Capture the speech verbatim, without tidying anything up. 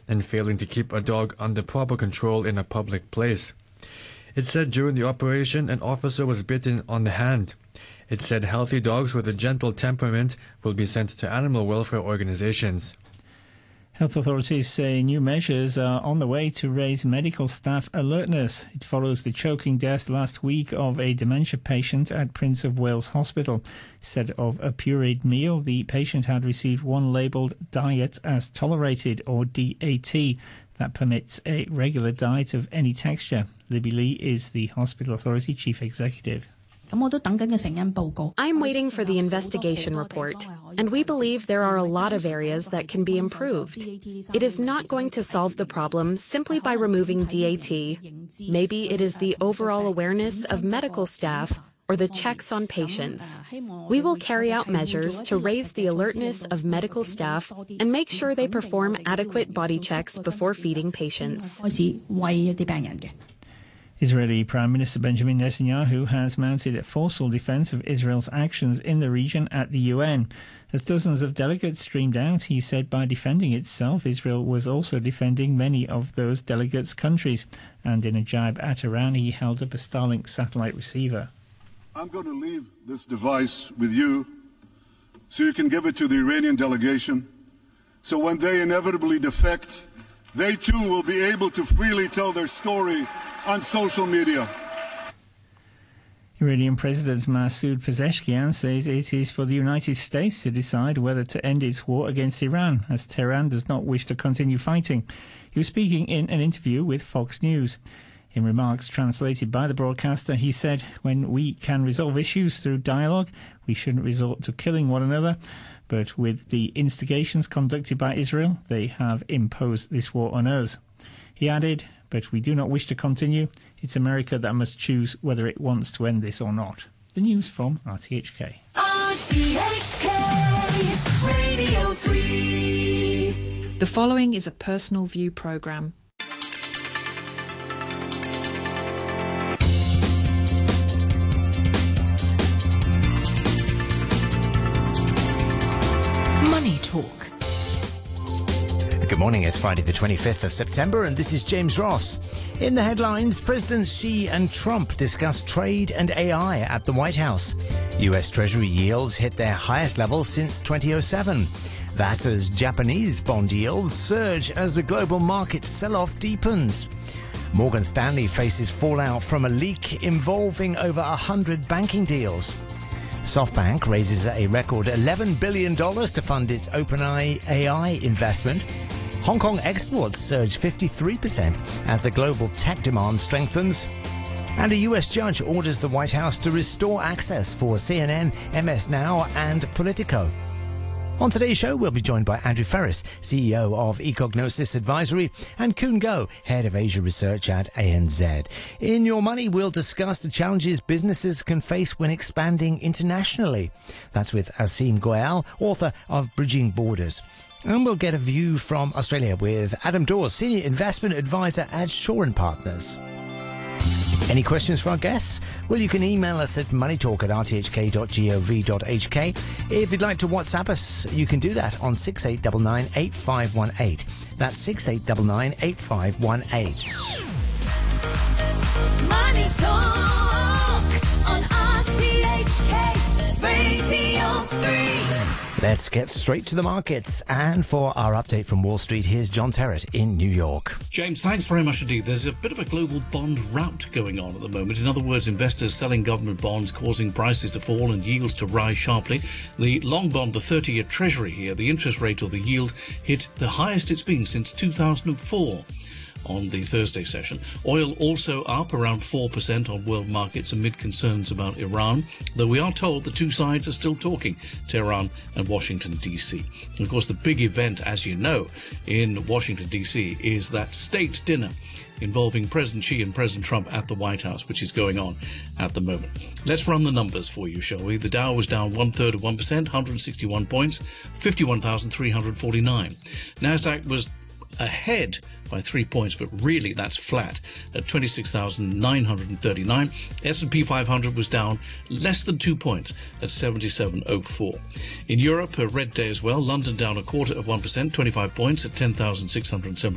and failing to keep a dog under proper control in a public place. It said during the operation an officer was bitten on the hand. It said healthy dogs with a gentle temperament will be sent to animal welfare organizations. Health authorities say new measures are on the way to raise medical staff alertness. It follows the choking death last week of a dementia patient at Prince of Wales Hospital. Instead of a pureed meal, the patient had received one labelled diet as tolerated, or D A T, that permits a regular diet of any texture. Libby Lee is the hospital authority chief executive. I'm waiting for the investigation report, and we believe there are a lot of areas that can be improved. It is not going to solve the problem simply by removing D A T. Maybe it is the overall awareness of medical staff or the checks on patients. We will carry out measures to raise the alertness of medical staff and make sure they perform adequate body checks before feeding patients. Israeli Prime Minister Benjamin Netanyahu has mounted a forceful defence of Israel's actions in the region at the U N. As dozens of delegates streamed out, he said by defending itself, Israel was also defending many of those delegates' countries. And in a jibe at Iran, he held up a Starlink satellite receiver. I'm going to leave this device with you so you can give it to the Iranian delegation, so when they inevitably defect, they too will be able to freely tell their story on social media. Iranian President Masoud Pezeshkian says it is for the United States to decide whether to end its war against Iran, as Tehran does not wish to continue fighting. He was speaking in an interview with Fox News. In remarks translated by the broadcaster, he said, "When we can resolve issues through dialogue, we shouldn't resort to killing one another. But with the instigations conducted by Israel, they have imposed this war on us." He added, "But we do not wish to continue. It's America that must choose whether it wants to end this or not." The news from R T H K. R T H K Radio three. The following is a personal view programme. Money Talk. Good morning, it's Friday the twenty-fifth of September and this is James Ross. In the headlines, Presidents Xi and Trump discuss trade and A I at the White House. U S Treasury yields hit their highest level since two thousand seven. That as Japanese bond yields surge as the global market sell-off deepens. Morgan Stanley faces fallout from a leak involving over one hundred banking deals. SoftBank raises a record eleven billion dollars to fund its OpenAI A I investment. Hong Kong exports surge fifty-three percent as the global tech demand strengthens. And a U S judge orders the White House to restore access for C N N, M S Now and Politico. On today's show, we'll be joined by Andrew Ferris, C E O of Ecognosis Advisory, and Koen Goh, Head of Asia Research at A N Z. In Your Money, we'll discuss the challenges businesses can face when expanding internationally. That's with Asim Goel, author of Bridging Borders. And we'll get a view from Australia with Adam Dawes, Senior Investment Advisor at Shaw and Partners. Any questions for our guests? Well, you can email us at moneytalk at r t h k dot gov dot h k. If you'd like to WhatsApp us, you can do that on six eight nine nine, eight five one eight. That's six eight nine nine, eight five one eight. Money Talk on R T H K Radio three. Let's get straight to the markets. And for our update from Wall Street, here's John Terrett in New York. James, thanks very much indeed. There's a bit of a global bond rout going on at the moment. In other words, investors selling government bonds, causing prices to fall and yields to rise sharply. The long bond, the thirty-year Treasury here, the interest rate or the yield, hit the highest it's been since two thousand four. On the Thursday session. Oil also up around four percent on world markets amid concerns about Iran, though we are told the two sides are still talking, Tehran and Washington, D C. And of course, the big event, as you know, in Washington, D C is that state dinner involving President Xi and President Trump at the White House, which is going on at the moment. Let's run the numbers for you, shall we? The Dow was down one-third of one percent, one hundred sixty-one points, fifty-one thousand three hundred forty-nine. Nasdaq was ahead by three points, but really that's flat at twenty-six thousand nine hundred thirty-nine. S and P five hundred was down less than two points at seventy-seven oh four. In Europe, a red day as well. London down a quarter of one percent, twenty-five points at ten thousand six hundred seventy.